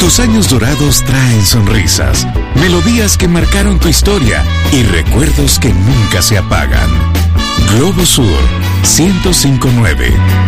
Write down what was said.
Tus años dorados traen sonrisas, melodías que marcaron tu historia y recuerdos que nunca se apagan. Globo Sur 105.9